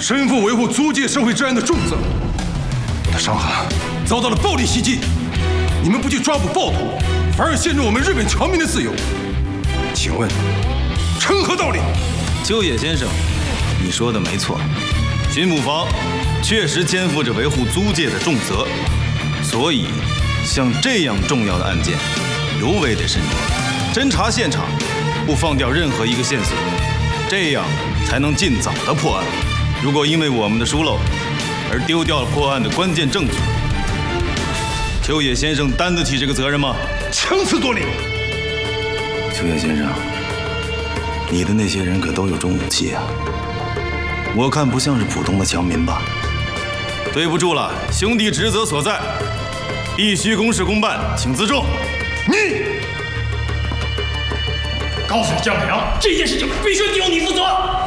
身负维护租界社会治安的重责，我的商行遭到了暴力袭击，你们不去抓捕暴徒，反而限制我们日本侨民的自由，请问成何道理？ 秋野先生，你说的没错，巡捕房确实肩负着维护租界的重责，所以像这样重要的案件，尤为得慎重，侦查现场，不放掉任何一个线索，这样才能尽早的破案。如果因为我们的疏漏而丢掉了破案的关键证据，秋野先生担得起这个责任吗？ 强词夺理！ 秋野先生，你的那些人可都有重武器啊，我看不像是普通的侨民吧？对不住了，兄弟职责所在，必须公事公办，请自重。 你告诉江良，这件事情必须由你负责。